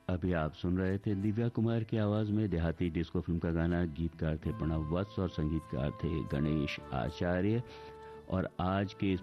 अभी आप सुन रहे थे दिव्या कुमार की आवाज में देहाती डिस्को फिल्म का गाना। गीतकार थे प्रणव वत्स और संगीतकार थे गणेश आचार्य। और आज के